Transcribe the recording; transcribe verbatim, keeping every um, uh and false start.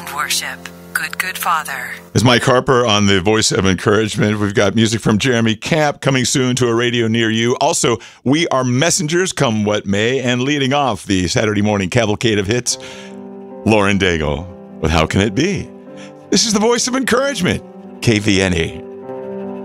and worship. Good, good Father. It's Mike Harper on the Voice of Encouragement. We've got music from Jeremy Camp coming soon to a radio near you. Also, we are messengers, come what may, and leading off the Saturday morning cavalcade of hits, Lauren Daigle with How Can It Be? This is the Voice of Encouragement, K V N E.